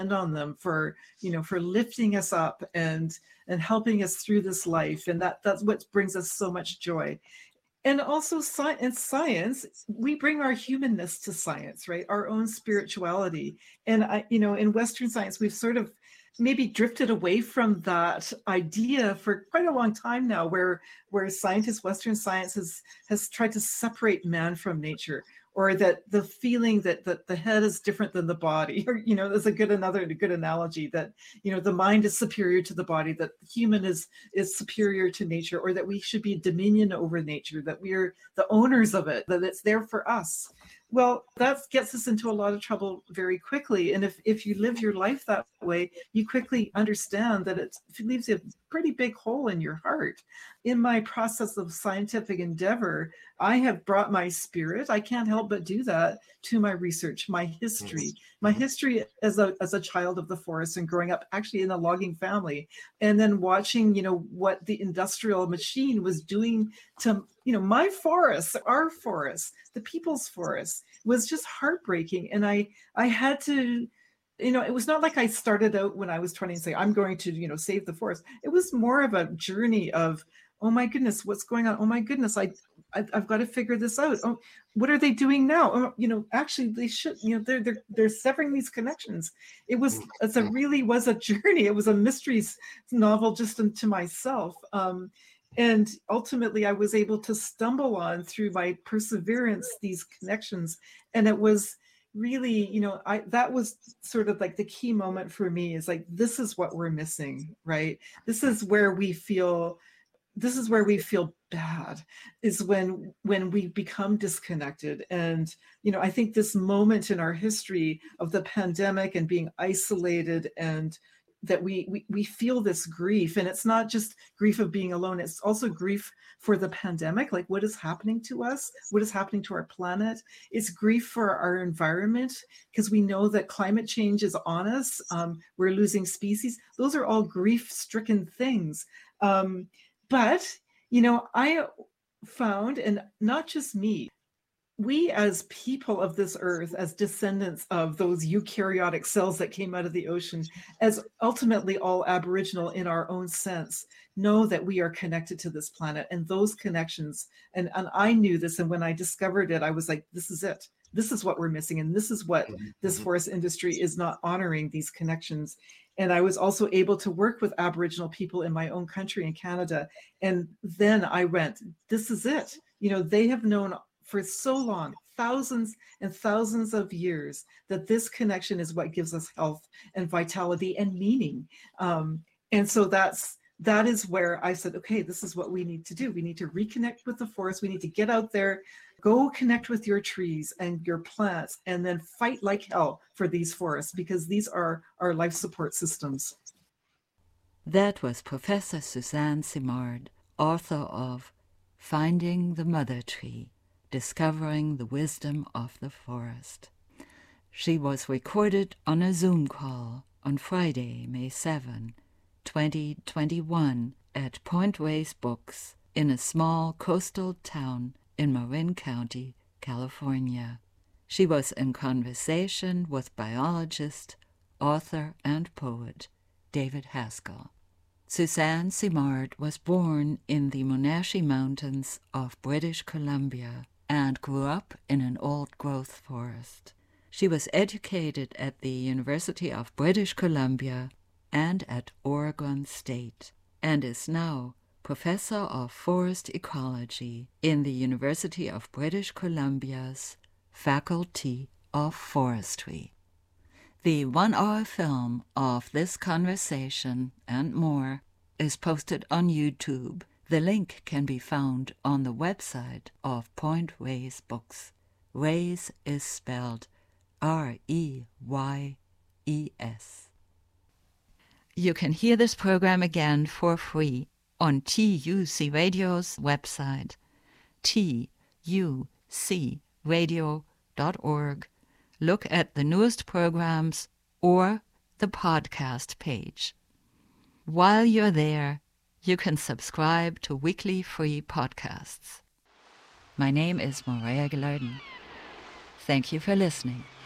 on them for, for lifting us up and helping us through this life. And that's what brings us so much joy. And also in science, we bring our humanness to science, right? Our own spirituality. And in Western science, we've sort of maybe drifted away from that idea for quite a long time now, where Western science has tried to separate man from nature, or that the feeling that the head is different than the body, or, there's a good analogy that, the mind is superior to the body, that the human is superior to nature, or that we should be dominion over nature, that we're the owners of it, that it's there for us. Well, that gets us into a lot of trouble very quickly. And if you live your life that way, you quickly understand that it leaves a pretty big hole in your heart. In my process of scientific endeavor, I have brought my spirit, I can't help but do that, to my research, my history as a child of the forest and growing up actually in a logging family, and then watching, what the industrial machine was doing to, my forests, our forests, the people's forests, was just heartbreaking. And I had to, it was not like I started out when I was 20 and say, I'm going to, save the forest. It was more of a journey of, oh my goodness, what's going on? Oh my goodness, I've got to figure this out. Oh, what are they doing now? Oh, actually they should, they're severing these connections. It really was a journey. It was a mysteries novel just to myself. And ultimately I was able to stumble on, through my perseverance, these connections. And it was really, that was sort of like the key moment for me, is like, this is what we're missing, right? This is where we feel bad, is when we become disconnected. And, I think this moment in our history of the pandemic and being isolated, and that we feel this grief, and it's not just grief of being alone, it's also grief for the pandemic, like what is happening to us, what is happening to our planet. It's grief for our environment, because we know that climate change is on us. We're losing species. Those are all grief-stricken things. But, I found, and not just me, we as people of this earth, as descendants of those eukaryotic cells that came out of the ocean, as ultimately all Aboriginal in our own sense, know that we are connected to this planet, and those connections. And I knew this. And when I discovered it, I was like, this is it. This is what we're missing. And this is what this forest industry is not honoring, these connections. And I was also able to work with Aboriginal people in my own country in Canada. And then I went, this is it. They have known for so long, thousands and thousands of years, that this connection is what gives us health and vitality and meaning. And so that is where I said, okay, this is what we need to do. We need to reconnect with the forest. We need to get out there, go connect with your trees and your plants, and then fight like hell for these forests, because these are our life support systems. That was Professor Suzanne Simard, author of Finding the Mother Tree, Discovering the Wisdom of the Forest. She was recorded on a Zoom call on Friday, May 7, 2021, at Point Reyes Books in a small coastal town in Marin County, California. She was in conversation with biologist, author, and poet David Haskell. Suzanne Simard was born in the Monashi Mountains of British Columbia and grew up in an old-growth forest. She was educated at the University of British Columbia and at Oregon State, and is now Professor of Forest Ecology in the University of British Columbia's Faculty of Forestry. The 1-hour film of this conversation and more is posted on YouTube. The link can be found on the website of Point Reyes Books. Reyes is spelled Reyes. You can hear this program again for free on TUC Radio's website, tucradio.org. Look at the newest programs or the podcast page. While you're there, you can subscribe to weekly free podcasts. My name is Morea Gilardin. Thank you for listening.